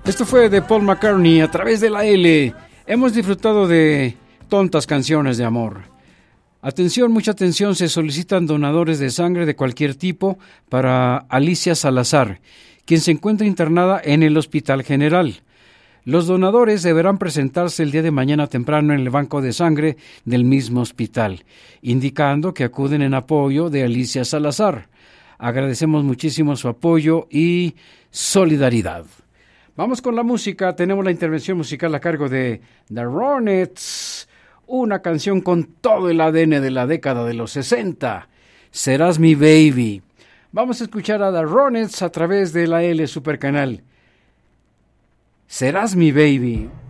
Esto fue de Paul McCartney a través de la L. Hemos disfrutado de tontas canciones de amor. Atención, mucha atención, se solicitan donadores de sangre de cualquier tipo para Alicia Salazar, quien se encuentra internada en el Hospital General. Los donadores deberán presentarse el día de mañana temprano en el banco de sangre del mismo hospital, indicando que acuden en apoyo de Alicia Salazar. Agradecemos muchísimo su apoyo y solidaridad. Vamos con la música. Tenemos la intervención musical a cargo de The Ronettes, una canción con todo el ADN de la década de los 60. Serás mi baby. Vamos a escuchar a The Ronettes a través de la L Supercanal. Serás mi baby.